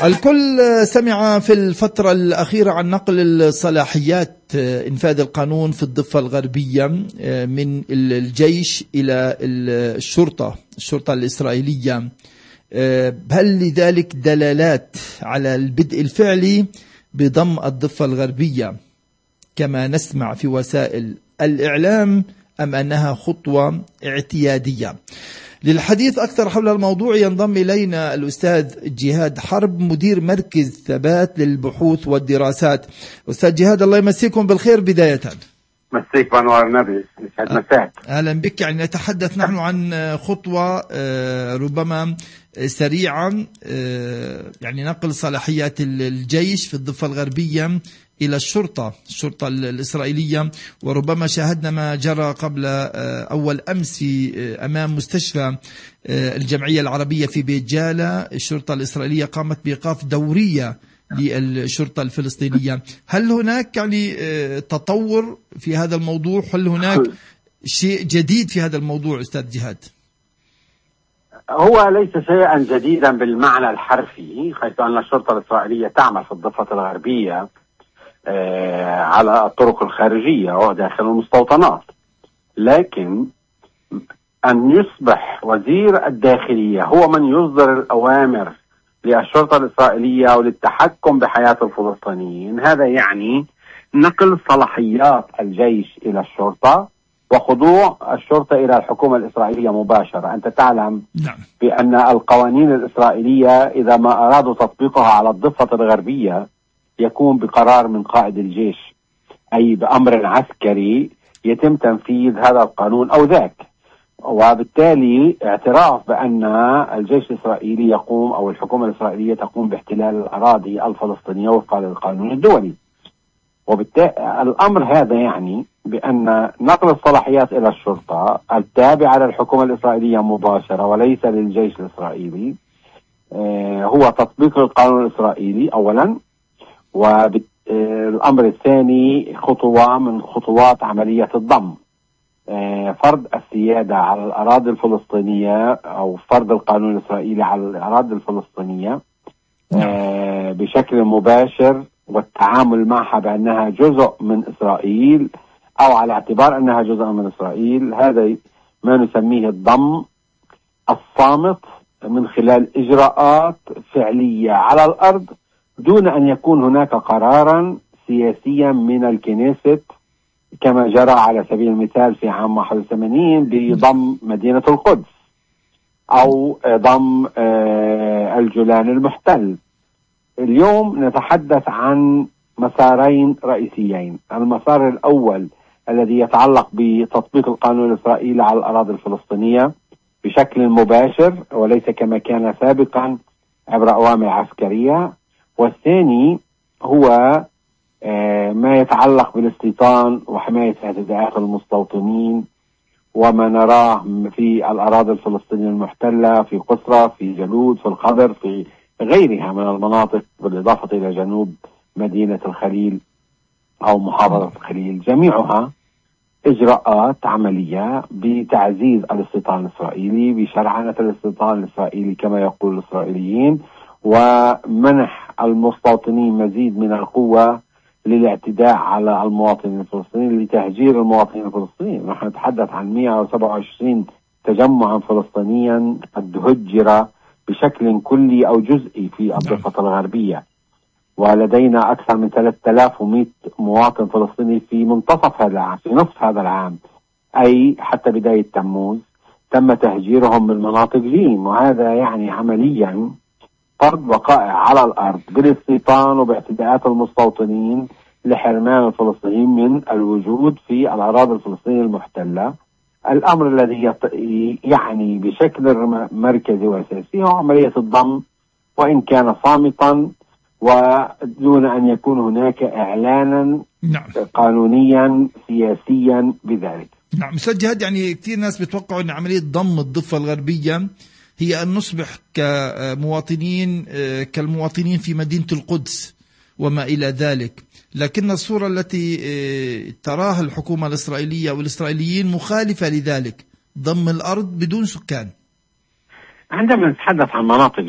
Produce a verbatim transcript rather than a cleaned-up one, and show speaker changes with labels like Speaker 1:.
Speaker 1: الكل سمع في الفترة الأخيرة عن نقل الصلاحيات إنفاذ القانون في الضفة الغربية من الجيش إلى الشرطة الشرطة الإسرائيلية. هل لذلك دلالات على البدء الفعلي بضم الضفة الغربية كما نسمع في وسائل الإعلام أم أنها خطوة اعتيادية؟ للحديث أكثر حول الموضوع ينضم إلينا الأستاذ جهاد حرب مدير مركز ثبات للبحوث والدراسات. أستاذ جهاد الله يمسيكم بالخير. بداية
Speaker 2: مسيك بأنوار النبي، يسعد مساك.
Speaker 1: أهلا بك. يعني نتحدث نحن عن خطوة ربما سريعة، يعني نقل صلاحيات الجيش في الضفة الغربية إلى الشرطة الشرطة الإسرائيلية، وربما شاهدنا ما جرى قبل أول أمس في أمام مستشفى الجمعية العربية في بيت جالة. الشرطة الإسرائيلية قامت بإيقاف دورية للشرطة الفلسطينية. هل هناك يعني تطور في هذا الموضوع؟ هل هناك شيء جديد في هذا الموضوع أستاذ جهاد؟
Speaker 2: هو ليس شيئا جديدا بالمعنى الحرفي، حيث أن الشرطة الإسرائيلية تعمل في الضفة الغربية على الطرق الخارجية وداخل المستوطنات، لكن أن يصبح وزير الداخلية هو من يصدر الأوامر للشرطة الإسرائيلية وللتحكم بحياة الفلسطينيين، هذا يعني نقل صلاحيات الجيش إلى الشرطة وخضوع الشرطة إلى الحكومة الإسرائيلية مباشرة. أنت تعلم بأن القوانين الإسرائيلية إذا ما أرادوا تطبيقها على الضفة الغربية يكون بقرار من قائد الجيش، أي بأمر عسكري يتم تنفيذ هذا القانون أو ذاك، وبالتالي اعتراف بأن الجيش الإسرائيلي يقوم أو الحكومة الإسرائيلية تقوم باحتلال الأراضي الفلسطينية وفقا للقانون الدولي. وبالتالي الأمر هذا يعني بأن نقل الصلاحيات إلى الشرطة التابعة للحكومة الإسرائيلية مباشرة وليس للجيش الإسرائيلي هو تطبيق القانون الإسرائيلي أولا، والأمر الثاني خطوة من خطوات عملية الضم، فرض السيادة على الأراضي الفلسطينية أو فرض القانون الإسرائيلي على الأراضي الفلسطينية بشكل مباشر، والتعامل معها بأنها جزء من إسرائيل أو على اعتبار أنها جزء من إسرائيل. هذا ما نسميه الضم الصامت من خلال إجراءات فعلية على الأرض دون أن يكون هناك قرارا سياسيا من الكنيست، كما جرى على سبيل المثال في عام واحد وثمانين بضم مدينة القدس أو ضم الجولان المحتل. اليوم نتحدث عن مسارين رئيسيين. المسار الأول الذي يتعلق بتطبيق القانون الإسرائيلي على الأراضي الفلسطينية بشكل مباشر وليس كما كان سابقا عبر أوامر عسكرية، والثاني هو ما يتعلق بالاستيطان وحماية اعتداءات المستوطنين وما نراه في الأراضي الفلسطينية المحتلة في قسرة، في جلود، في الخضر، في غيرها من المناطق، بالإضافة إلى جنوب مدينة الخليل أو محافظة الخليل. جميعها إجراءات عملية بتعزيز الاستيطان الإسرائيلي، بشرعنة الاستيطان الإسرائيلي كما يقول الإسرائيليين، ومنح المستوطنين مزيد من القوة للاعتداء على المواطنين الفلسطينيين، لتهجير المواطنين الفلسطينيين. نحن نتحدث عن مئة وسبعة وعشرين تجمعا فلسطينيا قد هجر بشكل كلي أو جزئي في الضفة الغربية، ولدينا أكثر من ثلاثة آلاف ومئة مواطن فلسطيني في منتصف هذا العام، في نصف هذا العام، أي حتى بداية تموز تم تهجيرهم من مناطق جيم. وهذا يعني عمليا فرض وقائع على الأرض بالاستيطان وباعتداءات المستوطنين لحرمان الفلسطينيين من الوجود في الأراضي الفلسطينية المحتلة. الأمر الذي يعني بشكل مركزي وأساسي هو عملية الضم، وإن كان صامتا ودون أن يكون هناك إعلانا
Speaker 1: نعم.
Speaker 2: قانونيا سياسيا بذلك.
Speaker 1: نعم أستاذ جهاد، يعني كثير ناس بتوقعوا أن عملية ضم الضفة الغربية هي أن نصبح كمواطنين كالمواطنين في مدينة القدس وما إلى ذلك، لكن الصورة التي تراها الحكومة الإسرائيلية والإسرائيليين مخالفة لذلك، ضم الأرض بدون سكان.
Speaker 2: عندما نتحدث عن مناطق